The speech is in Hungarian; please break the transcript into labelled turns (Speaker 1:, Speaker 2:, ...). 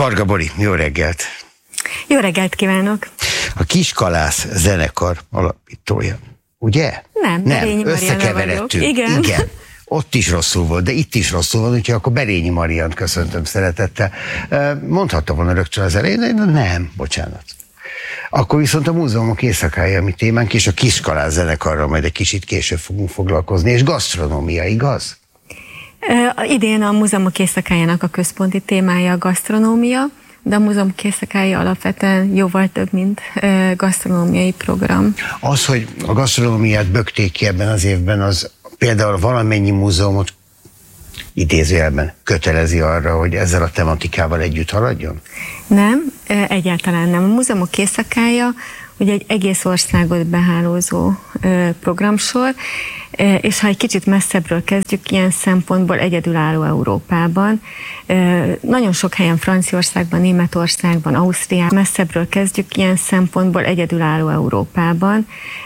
Speaker 1: Varga Bori, jó reggelt!
Speaker 2: Jó reggelt kívánok!
Speaker 1: A Kiskalász zenekar alapítója, ugye?
Speaker 2: Nem, Berényi
Speaker 1: összekeveredtünk.
Speaker 2: Igen.
Speaker 1: Ott is rosszul volt, de itt is rosszul volt, úgyhogy akkor Berényi Mariant köszöntöm szeretettel. Mondhatta volna rögtön az elején, de nem, bocsánat. Akkor viszont a múzeumok éjszakája a mi témánk, és a Kiskalász zenekarral majd egy kicsit később fogunk foglalkozni, és gasztronómia, igaz?
Speaker 2: Idén a múzeumok éjszakájának a központi témája a gasztronómia, de a múzeumok éjszakája alapvetően jóval több, mint gasztronómiai program.
Speaker 1: Az, hogy a gasztronómiát bökték ki ebben az évben, az például valamennyi múzeumot idézőjelben kötelezi arra, hogy ezzel a tematikával együtt haladjon? Nem,
Speaker 2: egyáltalán nem. A múzeumok éjszakája ugye egy egész országot behálózó programsor, és ha egy kicsit messzebbről kezdjük, ilyen szempontból egyedülálló Európában. Nagyon sok helyen, Franciaországban, Németországban, Ausztriában, messzebbről kezdjük, ilyen szempontból egyedülálló Európában.